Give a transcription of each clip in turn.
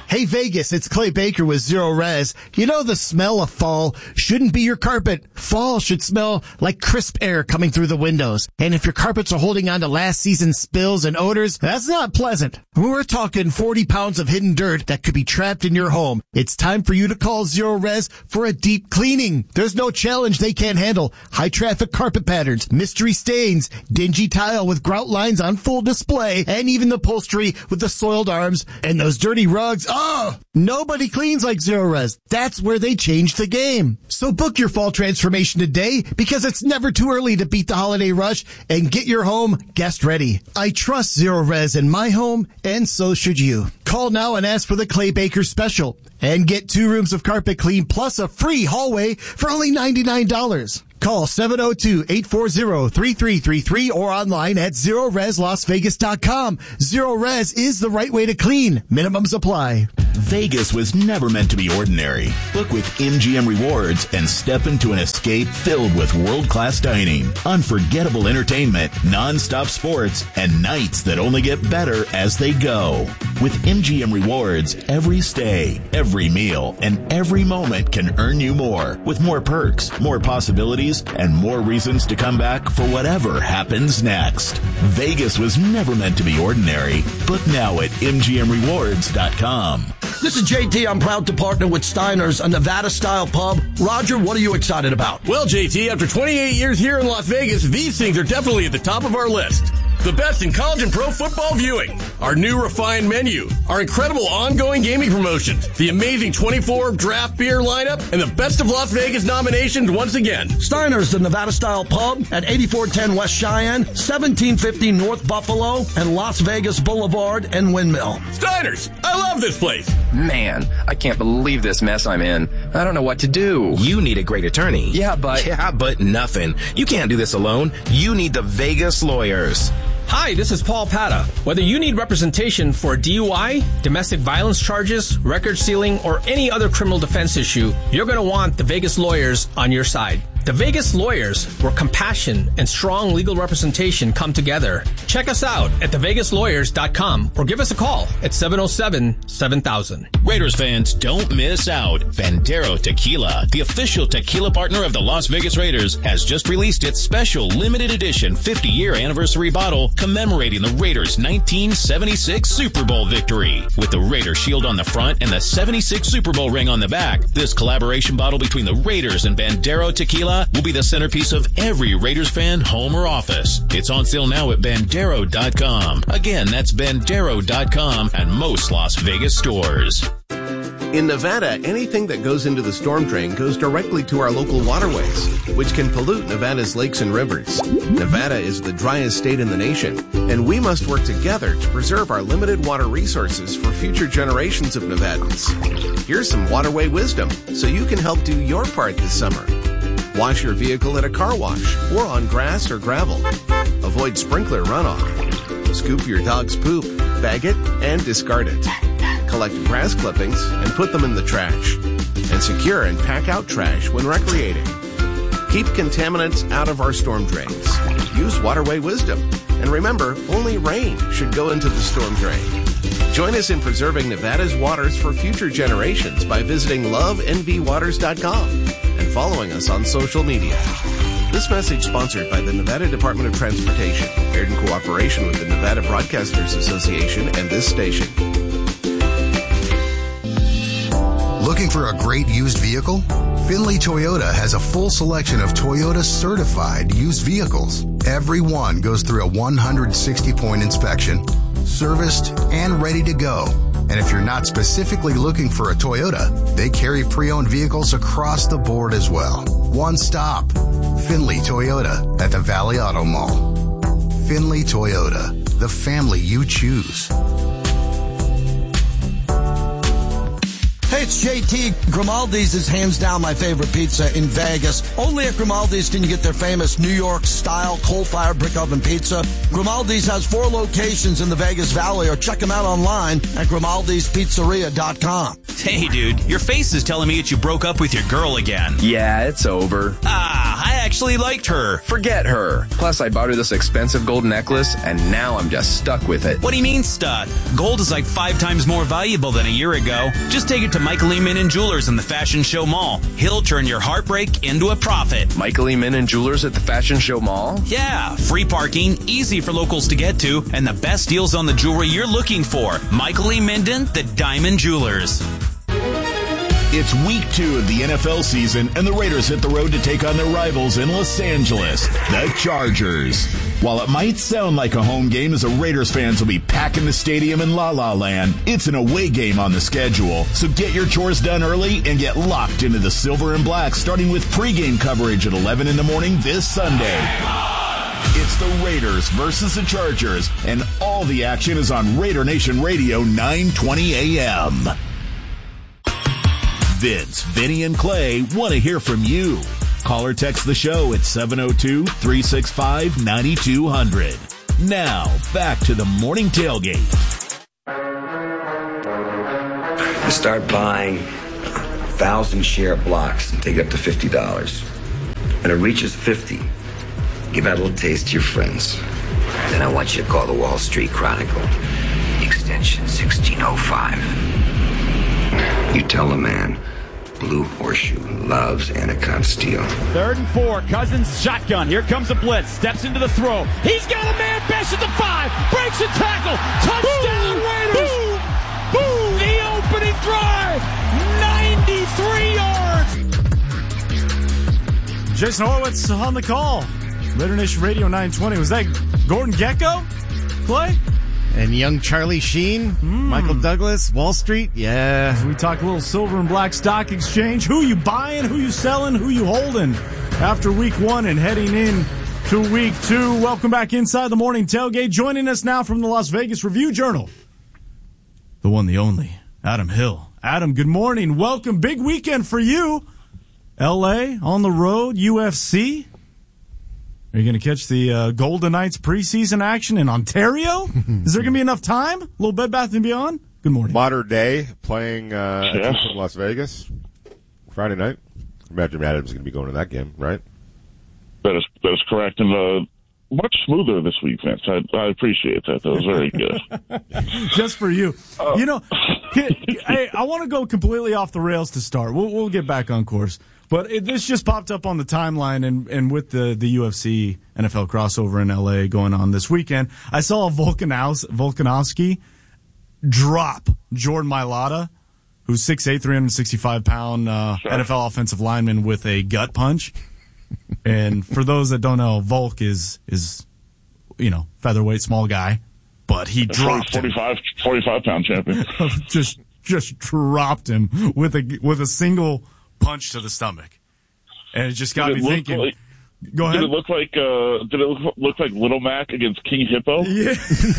Hey Vegas, it's Clay Baker with Zero Res. You know the smell of fall shouldn't be your carpet. Fall should smell like crisp air coming through the windows. And if your carpets are holding on to last season's spills and odors, that's not pleasant. We're talking 40 pounds of hidden dirt that could be trapped in your home. It's time for you to call Zero Res for a deep cleaning. There's no challenge they can't handle. High traffic carpet patterns, mystery stains, dingy tile with grout lines on full display, and even the upholstery with the soiled arms and those dirty rugs. Oh, nobody cleans like Zero Res. That's where they changed the game. So book your fall transformation today because it's never too early to beat the holiday rush and get your home guest ready. I trust Zero Res in my home, and so should you. Call now and ask for the Clay Baker special and get 2 rooms of carpet clean plus a free hallway for only $99. Call 702-840-3333 or online at ZeroResLasVegas.com. Zero Res is the right way to clean. Minimums apply. Vegas was never meant to be ordinary. Book with MGM Rewards and step into an escape filled with world-class dining, unforgettable entertainment, non-stop sports, and nights that only get better as they go. With MGM Rewards, every stay, every meal, and every moment can earn you more, with more perks, more possibilities, and more reasons to come back for whatever happens next. Vegas was never meant to be ordinary. Book now at MGMRewards.com. This is JT. I'm proud to partner with Steiner's, a Nevada-style pub. Roger, what are you excited about? Well, JT, after 28 years here in Las Vegas, these things are definitely at the top of our list. The best in college and pro football viewing, our new refined menu, our incredible ongoing gaming promotions, the amazing 24 draft beer lineup, and the best of Las Vegas nominations once again. Steiner's, the Nevada-style pub at 8410 West Cheyenne, 1750 North Buffalo, and Las Vegas Boulevard and Windmill. Steiner's, I love this place. Man, I can't believe this mess I'm in. I don't know what to do. You need a great attorney. Yeah, but nothing. You can't do this alone. You need the Vegas Lawyers. Hi, this is Paul Pata. Whether you need representation for DUI, domestic violence charges, record sealing, or any other criminal defense issue, you're going to want the Vegas Lawyers on your side. The Vegas Lawyers, where compassion and strong legal representation come together. Check us out at thevegaslawyers.com or give us a call at 707-7000. Raiders fans, don't miss out. Bandero Tequila, the official tequila partner of the Las Vegas Raiders, has just released its special limited edition 50-year anniversary bottle commemorating the Raiders' 1976 Super Bowl victory. With the Raider shield on the front and the 76 Super Bowl ring on the back, this collaboration bottle between the Raiders and Bandero Tequila will be the centerpiece of every Raiders fan home or office. It's on sale now at Bandero.com. Again, that's Bandero.com and most Las Vegas stores. In Nevada, anything that goes into the storm drain goes directly to our local waterways, which can pollute Nevada's lakes and rivers. Nevada is the driest state in the nation, and we must work together to preserve our limited water resources for future generations of Nevadans. Here's some waterway wisdom so you can help do your part this summer. Wash your vehicle at a car wash or on grass or gravel. Avoid sprinkler runoff. Scoop your dog's poop, bag it, and discard it. Collect grass clippings and put them in the trash. And secure and pack out trash when recreating. Keep contaminants out of our storm drains. Use waterway wisdom. And remember, only rain should go into the storm drain. Join us in preserving Nevada's waters for future generations by visiting lovenvwaters.com and following us on social media. This message sponsored by the Nevada Department of Transportation, aired in cooperation with the Nevada Broadcasters Association and this station. Looking for a great used vehicle? Finley Toyota has a full selection of Toyota certified used vehicles. Every one goes through a 160-point inspection, serviced, and ready to go. And if you're not specifically looking for a Toyota, they carry pre-owned vehicles across the board as well. One stop, Finley Toyota at the Valley Auto Mall. Finley Toyota, the family you choose. Hey, it's JT. Grimaldi's is hands down my favorite pizza in Vegas. Only at Grimaldi's can you get their famous New York-style coal-fired brick oven pizza. Grimaldi's has 4 locations in the Vegas Valley, or check them out online at Grimaldi'sPizzeria.com. Hey, dude, your face is telling me that you broke up with your girl again. Yeah, it's over. I actually liked her. Forget her. Plus, I bought her this expensive gold necklace, and now I'm just stuck with it. What do you mean stuck? Gold is like 5 times more valuable than a year ago. Just take it to Michael E. Minnan Jewelers in the Fashion Show Mall. He'll turn your heartbreak into a profit. Michael E. Minnan Jewelers at the Fashion Show Mall? Yeah, free parking, easy for locals to get to, and the best deals on the jewelry you're looking for. Michael E. Minden, the Diamond Jewelers. It's week 2 of the NFL season, and the Raiders hit the road to take on their rivals in Los Angeles, the Chargers. While it might sound like a home game as the Raiders fans will be packing the stadium in La La Land, it's an away game on the schedule. So get your chores done early and get locked into the silver and black, starting with pregame coverage at 11 in the morning this Sunday. It's the Raiders versus the Chargers, and all the action is on Raider Nation Radio 920 AM. Vince, Vinny, and Clay want to hear from you. Call or text the show at 702-365-9200. Now, back to the morning tailgate. You start buying 1,000 share blocks and take it up to $50. When it reaches 50, give out a little taste to your friends. Then I want you to call the Wall Street Chronicle, extension 1605. You tell the man, Blue Horseshoe loves Anacon Steel. 3rd and 4, Cousins shotgun. Here comes a blitz. Steps into the throw. He's got a man best at the 5. Breaks a tackle. Touchdown Raiders. Boom. The opening drive. 93 yards. Jason Horowitz on the call. Raider Nation Radio 920. Was that Gordon Gekko? Clay? And young Charlie Sheen, Michael Douglas, Wall Street, yeah. We talk a little silver and black stock exchange. Who you buying, who you selling, who you holding after week 1 and heading in to week 2. Welcome back inside the morning tailgate. Joining us now from the Las Vegas Review-Journal, the one, the only, Adam Hill. Adam, good morning. Welcome. Big weekend for you. L.A. on the road, UFC. Are you going to catch the Golden Knights preseason action in Ontario? Is there going to be enough time? A little Bed Bath & Beyond? Good morning. Modern Day playing in Las Vegas Friday night. Imagine Adams is going to be going to that game, right? That is correct. And much smoother this week, Vince. I appreciate that. That was very good. Just for you. Hey, I want to go completely off the rails to start. We'll get back on course. But this just popped up on the timeline, and with the UFC NFL crossover in L.A. going on this weekend, I saw Volkanovski drop Jordan Mailata, who's 6'8", 365-pound NFL offensive lineman with a gut punch. And for those that don't know, Volk is featherweight, small guy, but he dropped 45-pound champion. just dropped him with a single punch to the stomach, and it just got me thinking. Go ahead. Did it look like Little Mac against King Hippo? Yeah.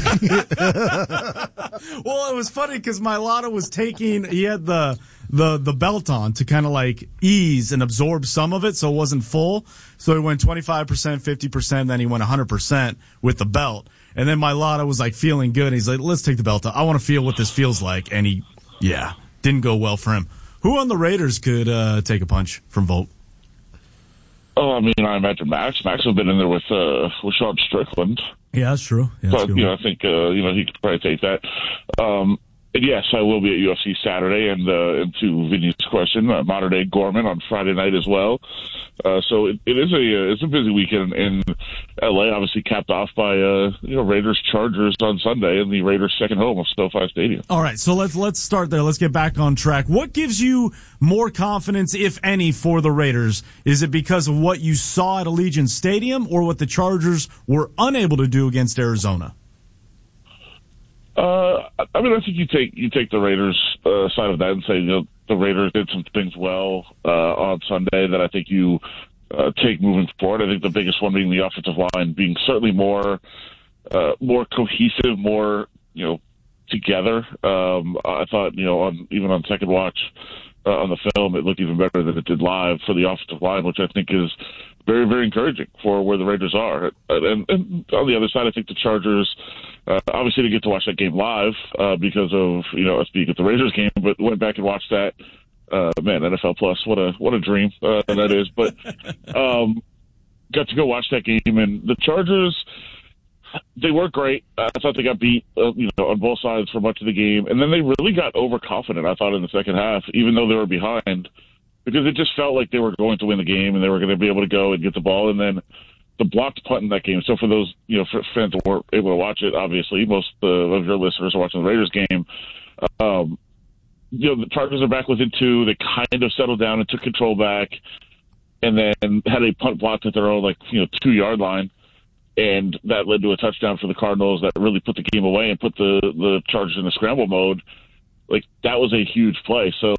Well, it was funny because Mailata was he had the belt on to kind of like ease and absorb some of it, so it wasn't full. So he went 25%, 50%, then he went 100% with the belt. And then Mailata was like feeling good. He's like, let's take the belt off. I want to feel what this feels like. And didn't go well for him. Who on the Raiders could take a punch from Volk? Oh, I mean, I imagine Max. Max would have been in there with Sean Strickland. Yeah, that's true. Yeah, but, I think, he could probably take that. And yes, I will be at UFC Saturday, and to Vinny's question, Modern Day Gorman on Friday night as well. So it's a busy weekend in LA, obviously capped off by Raiders Chargers on Sunday in the Raiders' second home of SoFi Stadium. All right, so let's start there. Let's get back on track. What gives you more confidence, if any, for the Raiders? Is it because of what you saw at Allegiant Stadium, or what the Chargers were unable to do against Arizona? I think you take the Raiders side of that and say the Raiders did some things well on Sunday that I think you take moving forward. I think the biggest one being the offensive line being certainly more cohesive, more together. I thought even on second watch on the film, it looked even better than it did live for the offensive line, which I think is very, very encouraging for where the Raiders are. And on the other side, I think the Chargers obviously didn't get to watch that game live because of us being at the Raiders game, but went back and watched that. NFL Plus, what a dream that is. But got to go watch that game, and the Chargers, they weren't great. I thought they got beat, on both sides for much of the game, and then they really got overconfident, I thought, in the second half, even though they were behind, because it just felt like they were going to win the game and they were going to be able to go and get the ball, and then the blocked punt in that game. So for those, for fans that weren't able to watch it, obviously, most of your listeners are watching the Raiders game. The Chargers are back within 2. They kind of settled down and took control back, and then had a punt blocked at their own 2-yard line, and that led to a touchdown for the Cardinals that really put the game away and put the Chargers in the scramble mode. That was a huge play. So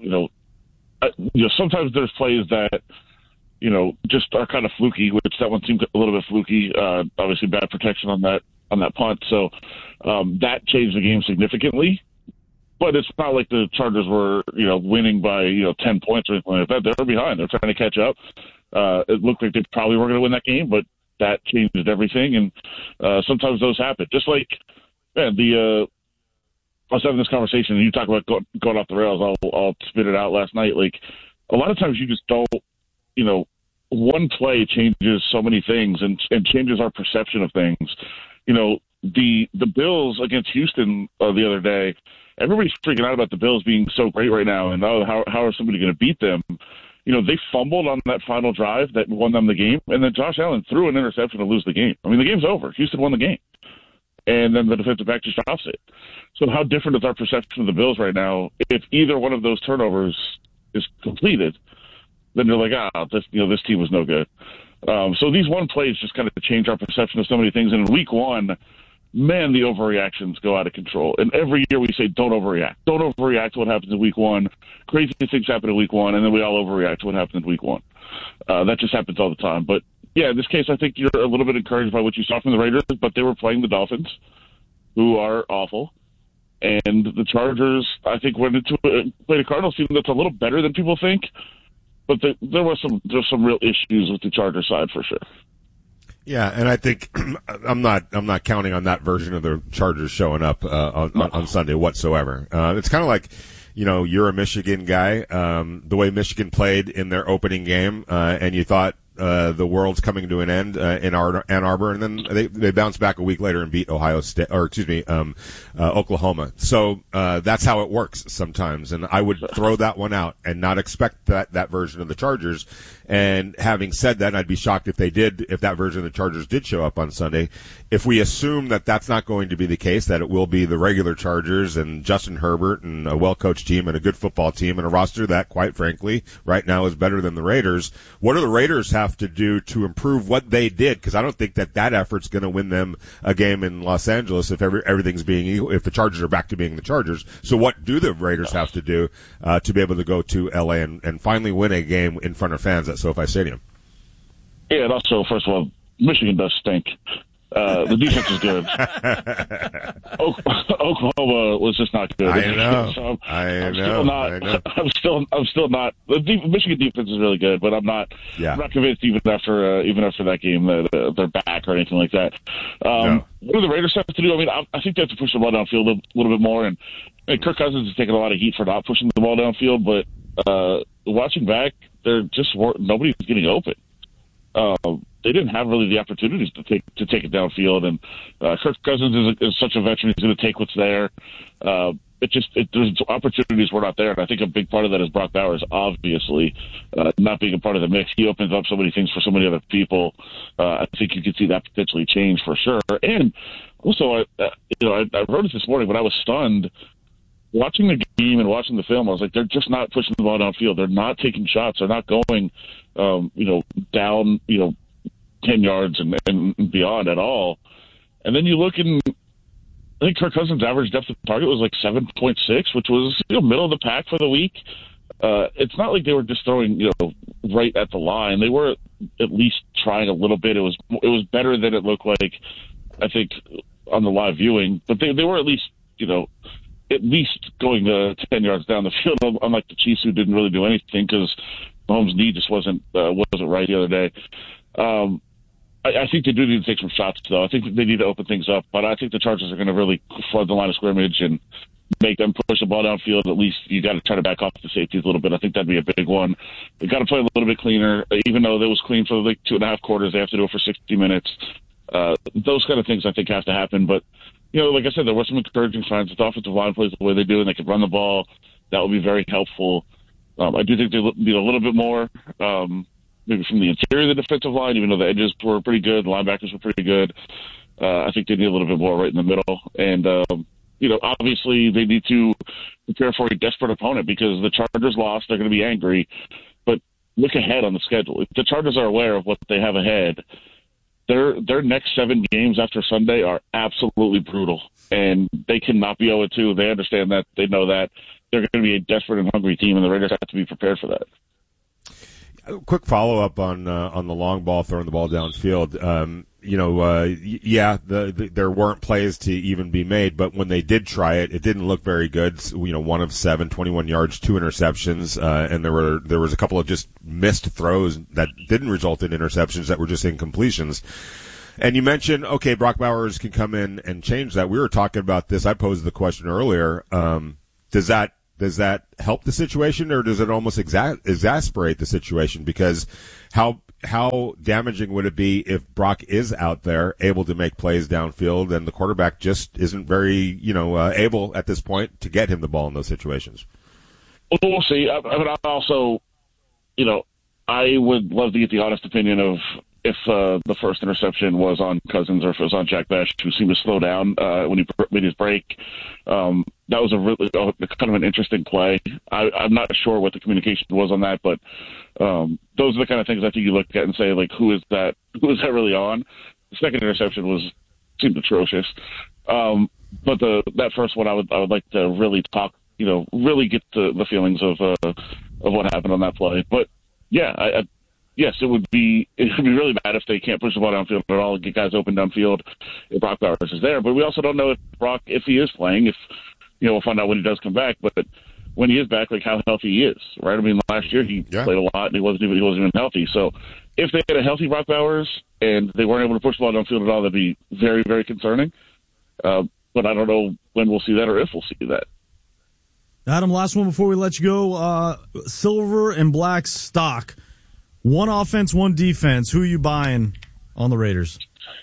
sometimes there's plays that just are kind of fluky, which that one seemed a little bit fluky. Obviously, bad protection on that punt. So that changed the game significantly. But it's not like the Chargers were, winning by 10 points or anything like that. They were behind. They're trying to catch up. It looked like they probably were going to win that game, but that changed everything. And sometimes those happen. Just like, man, I was having this conversation, and you talk about going off the rails. I'll spit it out last night. A lot of times you just don't. One play changes so many things and changes our perception of things. The Bills against Houston the other day, everybody's freaking out about the Bills being so great right now, and how are somebody going to beat them? They fumbled on that final drive that won them the game, and then Josh Allen threw an interception to lose the game. I mean, the game's over. Houston won the game. And then the defensive back just drops it. So how different is our perception of the Bills right now if either one of those turnovers is completed? Then you're like, this team was no good. So these one plays just kind of change our perception of so many things. And in week 1, man, the overreactions go out of control. And every year we say, don't overreact. Don't overreact to what happens in week 1. Crazy things happen in week 1, and then we all overreact to what happens in week 1. That just happens all the time. But, yeah, in this case, I think you're a little bit encouraged by what you saw from the Raiders, but they were playing the Dolphins, who are awful. And the Chargers, I think, went into played a Cardinals team that's a little better than people think. But there's some real issues with the Chargers side for sure. Yeah, and I think I'm not counting on that version of the Chargers showing up on Sunday whatsoever. It's kind of like, you're a Michigan guy. The way Michigan played in their opening game, and you thought the world's coming to an end in Ann Arbor, and then they bounced back a week later and beat Oklahoma. So that's how it works sometimes, and I would throw that one out and not expect that version of the Chargers. And having said that, I'd be shocked if that version of the Chargers did show up on Sunday. If we assume that that's not going to be the case, that it will be the regular Chargers and Justin Herbert and a well-coached team and a good football team and a roster that, quite frankly, right now is better than the Raiders, what do the Raiders have to do to improve what they did? Because I don't think that effort's going to win them a game in Los Angeles if everything's being equal, if the Chargers are back to being the Chargers. So what do the Raiders have to do to be able to go to L.A. and finally win a game in front of fans at SoFi Stadium? Yeah, and also, first of all, Michigan does stink. The defense is good. Oklahoma was just not good. I know. So I'm still not. The Michigan defense is really good, but I'm not convinced even after that game that they're back or anything like that. What do the Raiders have to do? I mean, I think they have to push the ball downfield a little bit more, and Kirk Cousins is taking a lot of heat for not pushing the ball downfield. But watching back, nobody's getting open. They didn't have really the opportunities to take it downfield, and Kirk Cousins is such a veteran; he's going to take what's there. There's opportunities were not there, and I think a big part of that is Brock Bowers, obviously, not being a part of the mix. He opens up so many things for so many other people. I think you could see that potentially change for sure. And also, I wrote it this morning, but I was stunned. Watching the game and watching the film, I was like, they're just not pushing the ball downfield. They're not taking shots. They're not going, down, 10 yards and beyond at all. And then you look and I think Kirk Cousins' average depth of target was like 7.6, which was middle of the pack for the week. It's not like they were just throwing, right at the line. They were at least trying a little bit. It was better than it looked like, I think, on the live viewing. But they were at least, at least going 10 yards down the field, unlike the Chiefs, who didn't really do anything because Mahomes' knee just wasn't right the other day. I think they do need to take some shots, though. I think they need to open things up, but I think the Chargers are going to really flood the line of scrimmage and make them push the ball downfield, at least you got to try to back off the safeties a little bit. I think that'd be a big one. They got to play a little bit cleaner, even though it was clean for like 2.5 quarters. They have to do it for 60 minutes. Those kind of things I think have to happen. But, like I said, there were some encouraging signs. If the offensive line plays the way they do and they could run the ball, that would be very helpful. I do think they need a little bit more, maybe from the interior of the defensive line, even though the edges were pretty good, the linebackers were pretty good. I think they need a little bit more right in the middle. And, obviously they need to prepare for a desperate opponent because the Chargers lost. They're going to be angry. But look ahead on the schedule. If the Chargers are aware of what they have ahead, their next 7 games after Sunday are absolutely brutal. And they cannot be 0-2. They understand that. They know that. They're going to be a desperate and hungry team, and the Raiders have to be prepared for that. A quick follow-up on the long ball, throwing the ball downfield. There weren't plays to even be made, but when they did try it, it didn't look very good. 1 of 7, 21 yards, 2 interceptions, and there was a couple of just missed throws that didn't result in interceptions that were just incompletions. And you mentioned, okay, Brock Bowers can come in and change that. We were talking about this. I posed the question earlier. Does that help the situation, or does it almost exasperate the situation? Because how damaging would it be if Brock is out there able to make plays downfield and the quarterback just isn't very, able at this point to get him the ball in those situations? Well, we'll see. I mean, also, I would love to get the honest opinion of if the first interception was on Cousins or if it was on Jack Bech, who seemed to slow down when he made his break. That was a really kind of an interesting play. I'm not sure what the communication was on that, but those are the kind of things I think you look at and say, like, who is that really on? The second interception seemed atrocious. But that first one, I would like to really talk, really get the feelings of what happened on that play. But yeah, yes, it would be really bad if they can't push the ball downfield at all and get guys open downfield if Brock Bowers is there. But we also don't know if he is playing. We'll find out when he does come back. But when he is back, like how healthy he is, right? I mean, last year he played a lot and he wasn't even healthy. So if they had a healthy Brock Bowers and they weren't able to push the ball downfield at all, that'd be very, very concerning. But I don't know when we'll see that or if we'll see that. Adam, last one before we let you go. Silver and black stock. 1 offense, 1 defense. Who are you buying on the Raiders?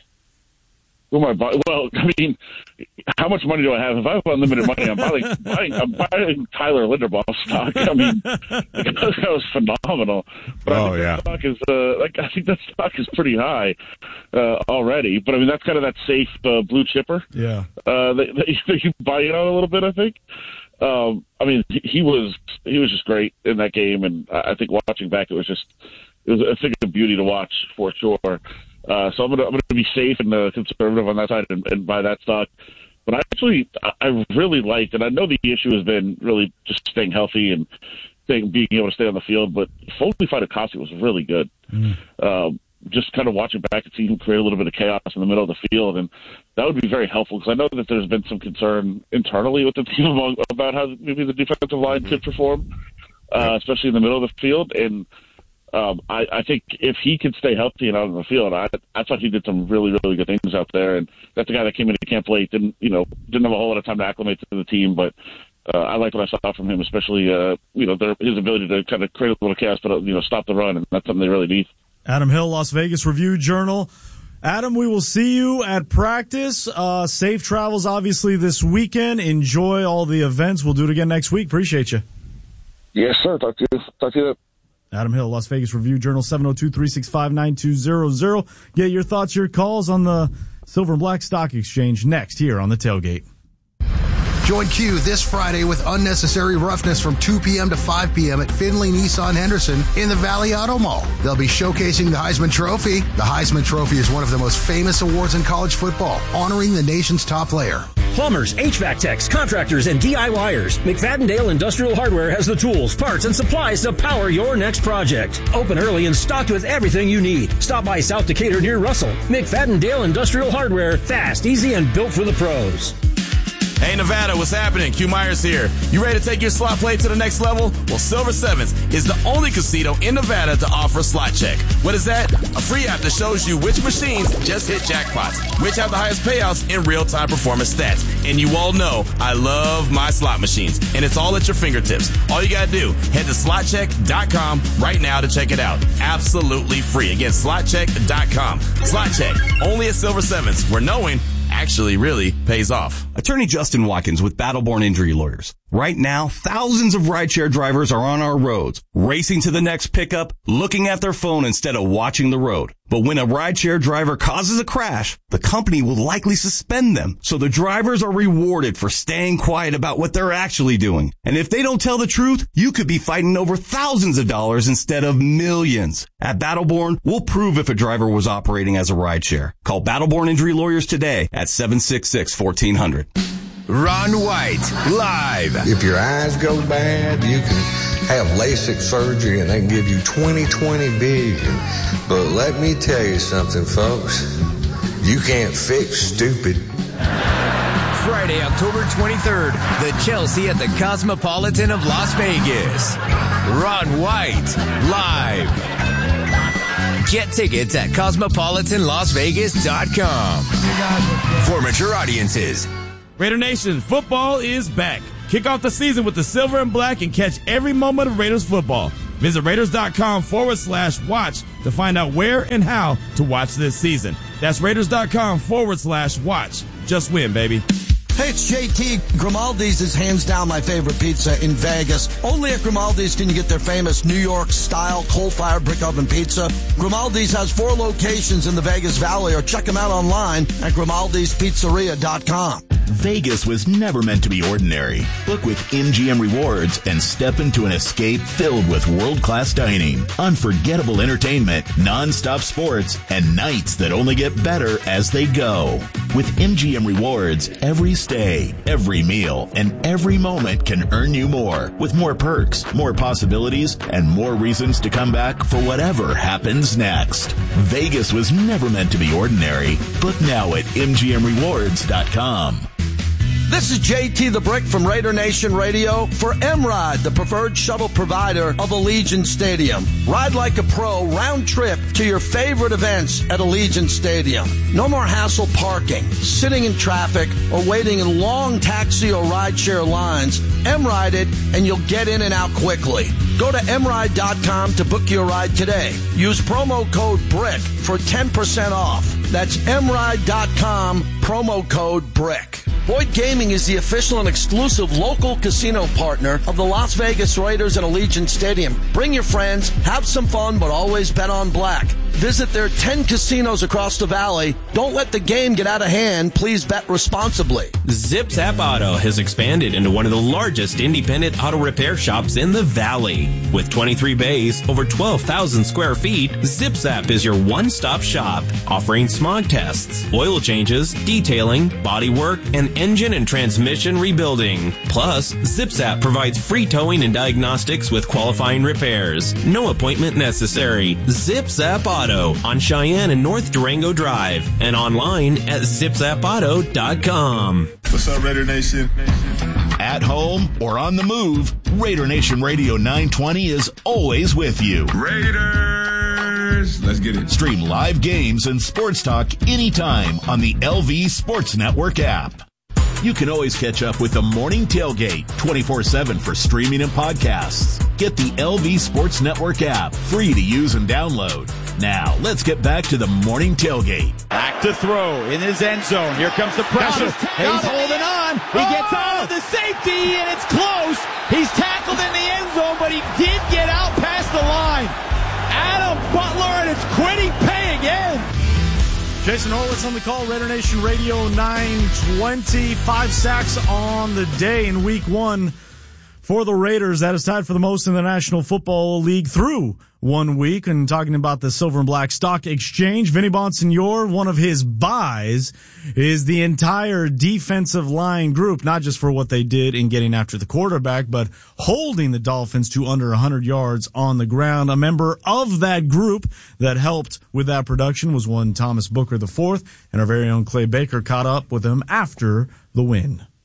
Who am I buying? Well, I mean, how much money do I have? If I have unlimited money, I'm buying Tyler Linderbaum stock. I mean, that was phenomenal. But I think that stock is pretty high already. But I mean, that's kind of that safe blue chipper. Yeah. That you buy in on a little bit, I think. I mean, he was just great in that game, and I think watching back, it was a thing of beauty to watch for sure. So I'm gonna be safe and conservative on that side and buy that stock. But I really liked, and I know the issue has been really just staying healthy and being able to stay on the field. But Foley Fatukasi was really good. Just kind of watching back and seeing him create a little bit of chaos in the middle of the field, and that would be very helpful because I know that there's been some concern internally with the team about how maybe the defensive line could perform, especially in the middle of the field. And I think if he could stay healthy and out on the field, I thought he did some really, really good things out there. And that's a guy that came into camp late, didn't have a whole lot of time to acclimate to the team, but I like what I saw from him, especially his ability to kind of create a little chaos, but stop the run, and that's something they really need. Adam Hill, Las Vegas Review-Journal. Adam, we will see you at practice. Safe travels, obviously, this weekend. Enjoy all the events. We'll do it again next week. Appreciate you. Yes, sir. Talk to you. Adam Hill, Las Vegas Review-Journal, 702-365-9200. Get your thoughts, your calls on the Silver and Black Stock Exchange next here on The Tailgate. Join Q this Friday with Unnecessary Roughness from 2 p.m. to 5 p.m. at Findlay Nissan Henderson in the Valley Auto Mall. They'll be showcasing the Heisman Trophy. The Heisman Trophy is one of the most famous awards in college football, honoring the nation's top player. Plumbers, HVAC techs, contractors, and DIYers. McFadden-Dale Industrial Hardware has the tools, parts, and supplies to power your next project. Open early and stocked with everything you need. Stop by South Decatur near Russell. McFadden-Dale Industrial Hardware. Fast, easy, and built for the pros. Hey, Nevada, what's happening? Q Myers here. You ready to take your slot play to the next level? Well, Silver Sevens is the only casino in Nevada to offer Slot Check. What is that? A free app that shows you which machines just hit jackpots, which have the highest payouts in real-time performance stats. And you all know I love my slot machines, and it's all at your fingertips. All you gotta do, head to slotcheck.com right now to check it out. Absolutely free. Again, slotcheck.com. Slot Check, only at Silver Sevens, where knowing actually really pays off. Attorney Justin Watkins with Battleborn Injury Lawyers. Right now, thousands of rideshare drivers are on our roads, racing to the next pickup, looking at their phone instead of watching the road. But when a rideshare driver causes a crash, the company will likely suspend them. So the drivers are rewarded for staying quiet about what they're actually doing. And if they don't tell the truth, you could be fighting over thousands of dollars instead of millions. At Battleborn, we'll prove if a driver was operating as a rideshare. Call Battleborn Injury Lawyers today at 766-1400. Ron White, live. If your eyes go bad, you can have LASIK surgery and they can give you 20/20 vision. But let me tell you something, folks. You can't fix stupid. Friday, October 23rd, the Chelsea at the Cosmopolitan of Las Vegas. Ron White, live. Get tickets at cosmopolitanlasvegas.com. For mature audiences. Raider Nation, football is back. Kick off the season with the silver and black and catch every moment of Raiders football. Visit Raiders.com/watch to find out where and how to watch this season. That's Raiders.com/watch. Just win, baby. Hey, it's JT. Grimaldi's is hands down my favorite pizza in Vegas. Only at Grimaldi's can you get their famous New York-style coal-fired brick oven pizza. Grimaldi's has 4 locations in the Vegas Valley, or check them out online at Grimaldi'sPizzeria.com. Vegas was never meant to be ordinary. Book with MGM Rewards and step into an escape filled with world-class dining, unforgettable entertainment, non-stop sports, and nights that only get better as they go. With MGM Rewards, every stay, every meal, and every moment can earn you more, with more perks, more possibilities, and more reasons to come back for whatever happens next. Vegas was never meant to be ordinary. Book now at MGMRewards.com. This is JT the Brick from Raider Nation Radio for M-Ride, the preferred shuttle provider of Allegiant Stadium. Ride like a pro, round trip to your favorite events at Allegiant Stadium. No more hassle parking, sitting in traffic, or waiting in long taxi or rideshare lines. M-Ride it, and you'll get in and out quickly. Go to mride.com to book your ride today. Use promo code BRICK for 10% off. That's mride.com, promo code BRICK. Boyd Gaming is the official and exclusive local casino partner of the Las Vegas Raiders at Allegiant Stadium. Bring your friends, have some fun, but always bet on black. Visit their 10 casinos across the valley. Don't let the game get out of hand. Please bet responsibly. ZipZap Auto has expanded into one of the largest independent auto repair shops in the valley. With 23 bays, over 12,000 square feet, ZipZap is your one-stop shop, offering smog tests, oil changes, detailing, body work, and engine and transmission rebuilding. Plus, ZipZap provides free towing and diagnostics with qualifying repairs. No appointment necessary. ZipZap Auto on Cheyenne and North Durango Drive, and online at zipzapauto.com. What's up, Raider Nation? At home or on the move, Raider Nation Radio 920 is always with you. Raiders! Let's get it. Stream live games and sports talk anytime on the LV Sports Network app. You can always catch up with the Morning Tailgate 24/7 for streaming and podcasts. Get the LV Sports Network app, free to use and download. Now, let's get back to the Morning Tailgate. Back to throw in his end zone. Here comes the pressure. He's holding on. He gets out of the safety, and it's close. He's tackled in the end zone, but he did get out past the line. Adam Butler, and it's quitting pay again. Jason Horwitz on the call, Raider Nation Radio 920. 5 sacks on the day in week 1 for the Raiders. That is tied for the most in the National Football League through 1 week. And talking about the Silver and Black Stock Exchange, Vinny Bonsignore, one of his buys is the entire defensive line group, not just for what they did in getting after the quarterback, but holding the Dolphins to under 100 yards on the ground. A member of that group that helped with that production was one Thomas Booker IV, and our very own Clay Baker caught up with him after the win.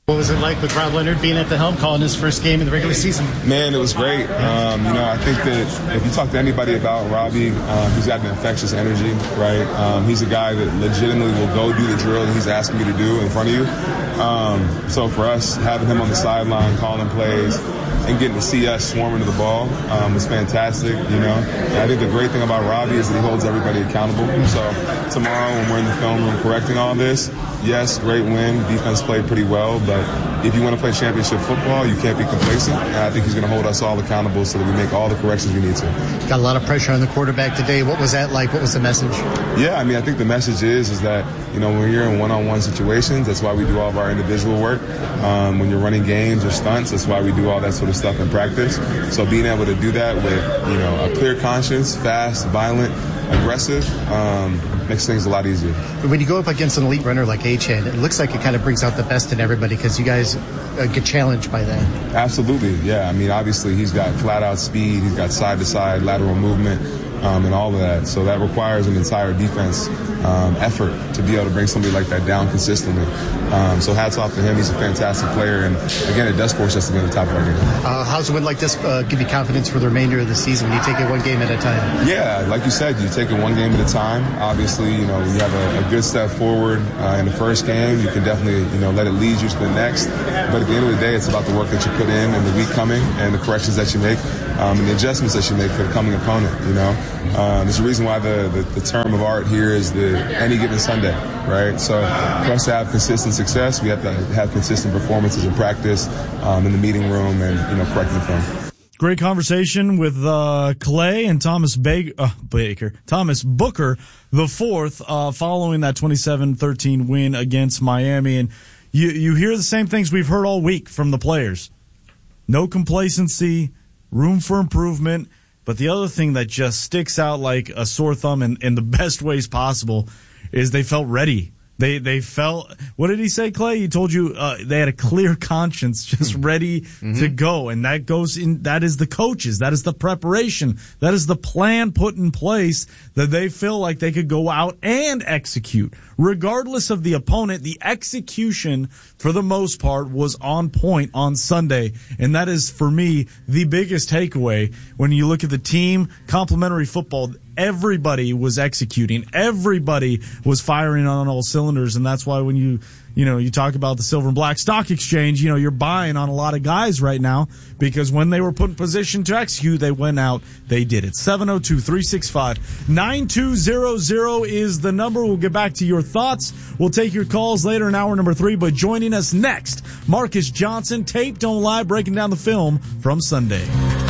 What was it like with Rob Leonard being at the helm calling his first game in the regular season? Man, it was great. I think that if you talk to anybody about Robbie, he's got an infectious energy, right? He's a guy that legitimately will go do the drill that he's asking you to do in front of you. So for us, having him on the sideline, calling plays, and getting to see us swarming to the ball was fantastic, And I think the great thing about Robbie is that he holds everybody accountable. So tomorrow when we're in the film room correcting all this, yes, great win. Defense played pretty well, but if you want to play championship football, you can't be complacent. And I think he's going to hold us all accountable so that we make all the corrections we need to. Got a lot of pressure on the quarterback today. What was that like? What was the message? Yeah, I think the message is that, when you're in one-on-one situations, that's why we do all of our individual work. When you're running games or stunts, that's why we do all that sort of stuff in practice. So being able to do that with, a clear conscience, fast, violent, aggressive, makes things a lot easier. When you go up against an elite runner like Achane, it looks like it kind of brings out the best in everybody because you guys get challenged by that. Absolutely, yeah. Obviously he's got flat-out speed, he's got side-to-side lateral movement, and all of that. So that requires an entire defense effort to be able to bring somebody like that down consistently. So hats off to him. He's a fantastic player. And, again, it does force us to be on the top of our game. How's a win like this give you confidence for the remainder of the season when you take it one game at a time? Yeah, like you said, you take it one game at a time. Obviously, you have a good step forward in the first game. You can definitely, let it lead you to the next. But at the end of the day, it's about the work that you put in and the week coming and the corrections that you make and the adjustments that you make for the coming opponent, There's a reason why the term of art here is the any given Sunday, right? So for us to have consistent success, we have to have consistent performances in practice, in the meeting room, and correcting the film. Great conversation with Clay and Thomas Booker the fourth, following that 27-13 win against Miami. And you hear the same things we've heard all week from the players. No complacency, room for improvement. But the other thing that just sticks out like a sore thumb in the best ways possible is they felt ready. They felt, what did he say, Clay? He told you they had a clear conscience, just ready to go. And that goes in, that is the coaches, that is the preparation, that is the plan put in place that they feel like they could go out and execute. Regardless of the opponent, the execution, for the most part, was on point on Sunday. And that is, for me, the biggest takeaway. When you look at the team, complimentary football, everybody was executing. Everybody was firing on all cylinders. And that's why when you talk about the Silver and Black Stock Exchange, you're buying on a lot of guys right now because when they were put in position to execute, they went out, they did it. 702-365-9200 is the number. We'll get back to your thoughts. We'll take your calls later in hour number 3, but joining us next, Marcus Johnson, Tape Don't Lie, breaking down the film from Sunday.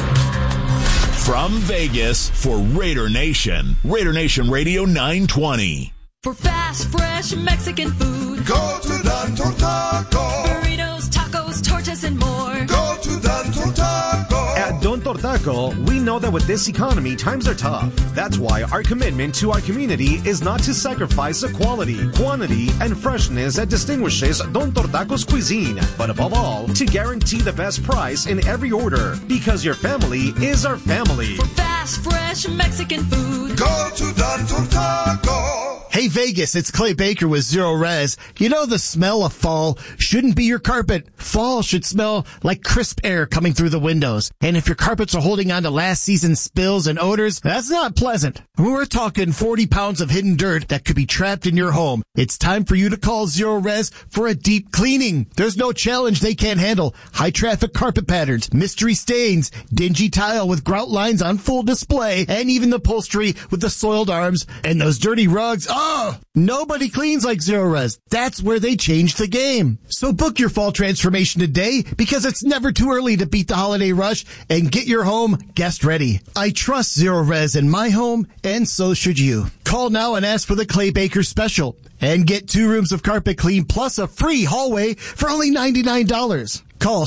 From Vegas for Raider Nation Radio 920. For fast, fresh Mexican food, go to Don Tortaco. Burritos, tacos, tortas, and more. Go to Don Tortaco. At Don Tortaco, we know that with this economy, times are tough. That's why our commitment to our community is not to sacrifice the quality, quantity, and freshness that distinguishes Don Tortaco's cuisine, but above all, to guarantee the best price in every order, because your family is our family. For fast, fresh Mexican food, go to Don Tortaco. Hey Vegas, it's Clay Baker with Zero Res. The smell of fall shouldn't be your carpet. Fall should smell like crisp air coming through the windows. And if your carpets are holding on to last season's spills and odors, that's not pleasant. We're talking 40 pounds of hidden dirt that could be trapped in your home. It's time for you to call Zero Res for a deep cleaning. There's no challenge they can't handle. High traffic carpet patterns, mystery stains, dingy tile with grout lines on full display, and even the upholstery with the soiled arms and those dirty rugs. Oh, nobody cleans like Zero Res. That's where they changed the game. So book your fall transformation today because it's never too early to beat the holiday rush and get your home guest ready. I trust Zero Res in my home, and so should you. Call now and ask for the Clay Baker special and get 2 rooms of carpet clean plus a free hallway for only $99. Call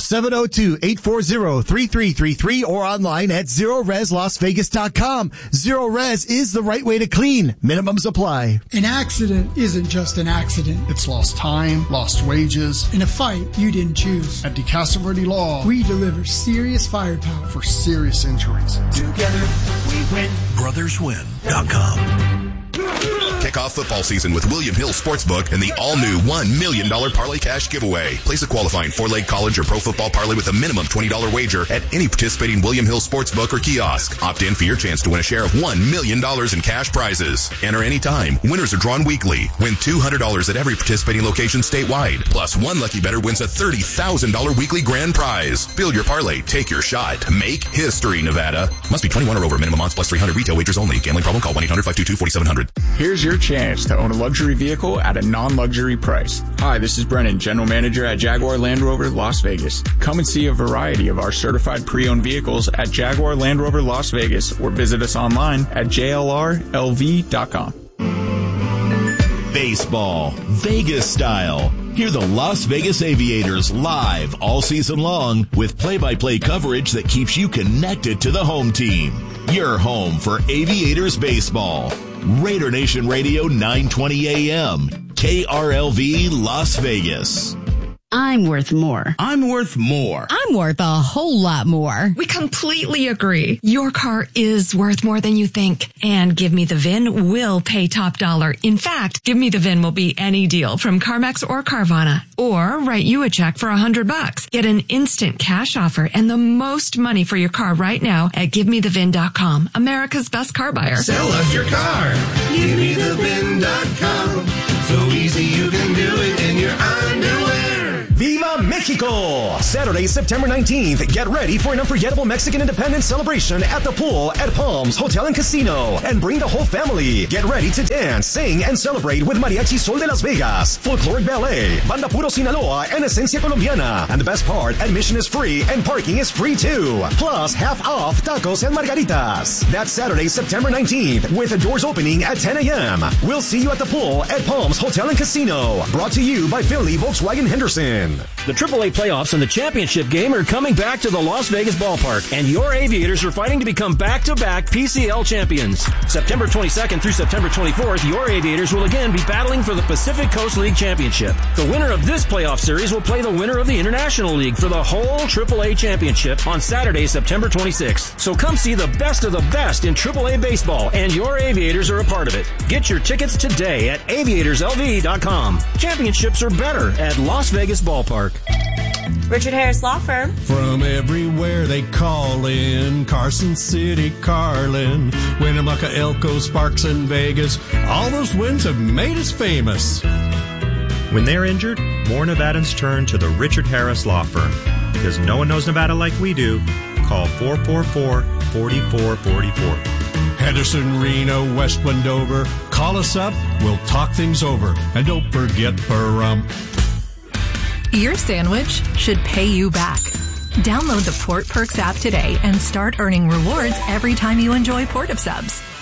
702-840-3333 or online at ZeroResLasVegas.com. Zero Res is the right way to clean. Minimums apply. An accident isn't just an accident. It's lost time, lost wages, in a fight you didn't choose. At DeCastro Law, we deliver serious firepower for serious injuries. Together we win. BrothersWin.com. kick off football season with William Hill Sportsbook and the all-new $1 million Parlay Cash giveaway. Place a qualifying 4-leg college or pro football parlay with a minimum $20 wager at any participating William Hill Sportsbook or kiosk. Opt in for your chance to win a share of $1 million in cash prizes. Enter anytime. Winners are drawn weekly. Win $200 at every participating location statewide. Plus, one lucky bettor wins a $30,000 weekly grand prize. Build your parlay. Take your shot. Make history, Nevada. Must be 21 or over. Minimum odds plus 300. Retail wagers only. Gambling problem? Call 1-800-522-4700. Here's your chance to own a luxury vehicle at a non-luxury price. Hi, this is Brennan, General Manager at Jaguar Land Rover Las Vegas. Come and see a variety of our certified pre-owned vehicles at Jaguar Land Rover Las Vegas or visit us online at jlrlv.com. Baseball, Vegas style. Hear the Las Vegas Aviators live all season long with play-by-play coverage that keeps you connected to the home team. Your home for Aviators baseball. Raider Nation Radio 920 AM, KRLV Las Vegas. I'm worth more. I'm worth more. I'm worth a whole lot more. We completely agree. Your car is worth more than you think. And Give Me the VIN will pay top dollar. In fact, Give Me the VIN will be any deal from CarMax or Carvana. Or write you a check for $100. Get an instant cash offer and the most money for your car right now at GiveMeTheVIN.com. America's best car buyer. Sell us your car. GiveMeTheVIN.com. So easy you can do it in your underwear. Viva Mexico! Saturday, September 19th. Get ready for an unforgettable Mexican independence celebration at the pool at Palms Hotel and Casino. And bring the whole family. Get ready to dance, sing, and celebrate with Mariachi Sol de Las Vegas, Folkloric Ballet, Banda Puro Sinaloa, and Esencia Colombiana. And the best part, admission is free and parking is free too. Plus, half off tacos and margaritas. That's Saturday, September 19th, with the doors opening at 10 a.m. We'll see you at the pool at Palms Hotel and Casino. Brought to you by Finley Volkswagen Henderson. The AAA playoffs and the championship game are coming back to the Las Vegas ballpark, and your Aviators are fighting to become back-to-back PCL champions. September 22nd through September 24th, your Aviators will again be battling for the Pacific Coast League championship. The winner of this playoff series will play the winner of the International League for the whole AAA championship on Saturday, September 26th. So come see the best of the best in AAA baseball, and your Aviators are a part of it. Get your tickets today at aviatorslv.com. Championships are better at Las Vegas Ballpark. Richard Harris Law Firm. From everywhere they call in, Carson City, Carlin, Winnemucca, Elko, Sparks, and Vegas. All those wins have made us famous. When they're injured, more Nevadans turn to the Richard Harris Law Firm. Because no one knows Nevada like we do. Call 444-4444. Henderson, Reno, West Wendover. Call us up. We'll talk things over. And don't forget Pahrump. Your sandwich should pay you back. Download the Port Perks app today and start earning rewards every time you enjoy Port of Subs.